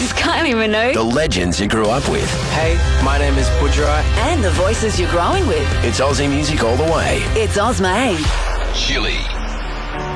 is Kylie Minogue. The legends you grew up with. Hey, my name is Budrai. And the voices you're growing with. It's Aussie music all the way. It's Ozma. Chili.